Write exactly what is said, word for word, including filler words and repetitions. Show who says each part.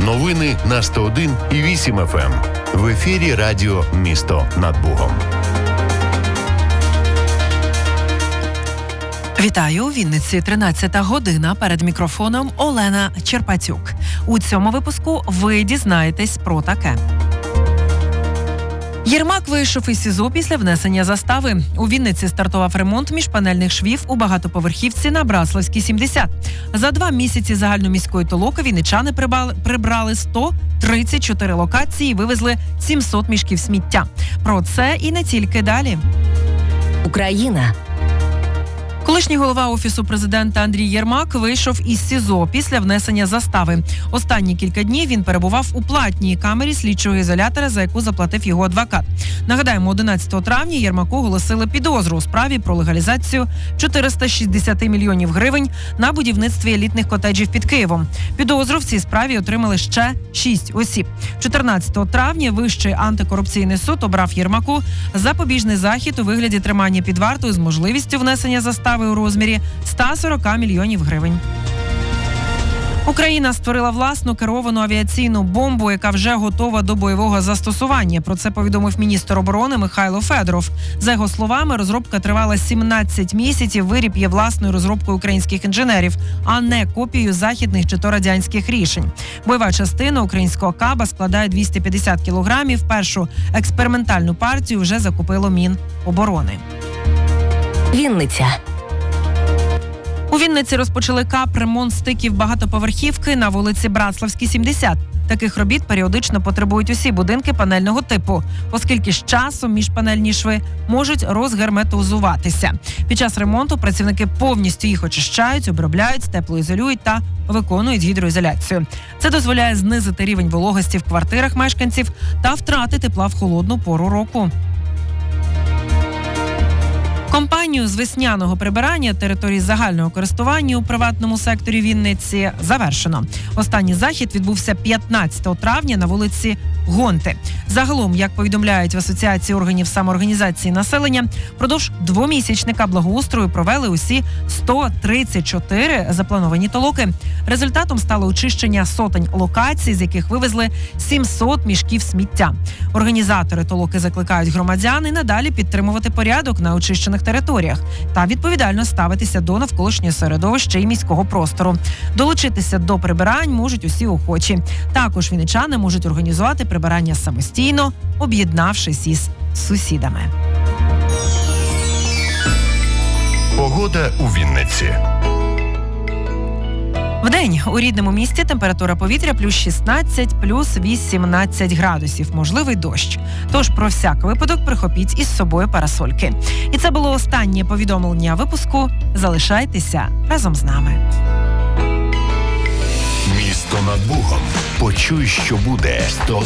Speaker 1: Новини на сто один і вісім еф ем. В ефірі радіо «Місто над Бугом».
Speaker 2: Вітаю! У Вінниці тринадцята година. Перед мікрофоном Олена Черпатюк. У цьому випуску ви дізнаєтесь про таке. Єрмак вийшов із СІЗО після внесення застави. У Вінниці стартував ремонт міжпанельних швів у багатоповерхівці на Браславській, сімдесят. За два місяці загальноміської толоки вінничани прибрали сто тридцять чотири локації і вивезли сімсот мішків сміття. Про це і не тільки далі.
Speaker 3: Україна.
Speaker 2: Колишній голова Офісу президента Андрій Єрмак вийшов із СІЗО після внесення застави. Останні кілька днів він перебував у платній камері слідчого ізолятора, за яку заплатив його адвокат. Нагадаємо, одинадцятого травня Єрмаку оголосили підозру у справі про легалізацію чотириста шістдесят мільйонів гривень на будівництві елітних котеджів під Києвом. Підозру в цій справі отримали ще шість осіб. чотирнадцятого травня Вищий антикорупційний суд обрав Єрмаку запобіжний захід у вигляді тримання під вартою з можливістю внесення застави у розмірі ста сорока мільйонів гривень. Україна створила власну керовану авіаційну бомбу, яка вже готова до бойового застосування. Про це повідомив міністр оборони Михайло Федоров. За його словами, розробка тривала сімнадцять місяців, виріб є власною розробкою українських інженерів, а не копією західних чи то радянських рішень. Бойова частина українського каба складає двісті п'ятдесят кілограмів. Першу експериментальну партію вже закупило Міноборони.
Speaker 3: Вінниця.
Speaker 2: У Вінниці розпочали капремонт стиків багатоповерхівки на вулиці Браславській, сімдесят. Таких робіт періодично потребують усі будинки панельного типу, оскільки з часом міжпанельні шви можуть розгерметизуватися. Під час ремонту працівники повністю їх очищають, обробляють, теплоізолюють та виконують гідроізоляцію. Це дозволяє знизити рівень вологості в квартирах мешканців та втрати тепла в холодну пору року. Кампанію з весняного прибирання територій загального користування у приватному секторі Вінниці завершено. Останній захід відбувся п'ятнадцятого травня на вулиці Гонти. Загалом, як повідомляють в Асоціації органів самоорганізації населення, впродовж двомісячника благоустрою провели усі сто тридцять чотири заплановані толоки. Результатом стало очищення сотень локацій, з яких вивезли сімсот мішків сміття. Організатори толоки закликають громадян і надалі підтримувати порядок на очищених територіях та відповідально ставитися до навколишнього середовища і міського простору. Долучитися до прибирань можуть усі охочі. Також вінничани можуть організувати прибирання самостійно, об'єднавшись із сусідами.
Speaker 1: Погода у Вінниці.
Speaker 2: Вдень у рідному місті температура повітря плюс шістнадцять, плюс вісімнадцять градусів. Можливий дощ. Тож про всяк випадок прихопіть із собою парасольки. І це було останнє повідомлення випуску. Залишайтеся разом з нами.
Speaker 1: Місто над Бугом. Почуй, що буде. сто